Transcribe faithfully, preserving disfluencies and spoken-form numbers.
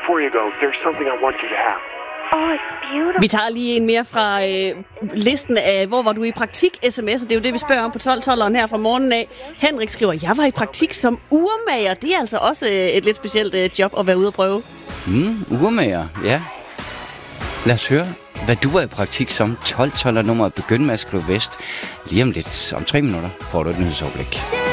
before you go, there's something I want you to have. Oh, it's beautiful. Vi tager lige en mere fra øh, listen af, hvor var du i praktik sms'er. Det er jo det, vi spørger om på tolv tolveren her fra morgenen af. Henrik skriver, jeg var i praktik som urmager. Det er altså også øh, et lidt specielt øh, job at være ude og prøve. Mm, urmager, ja. Lad os høre, hvad du var i praktik som. tolv tolv nummeret. Begynd med at skrive vest. Lige om lidt, om tre minutter, får du et nyhedsoverblik.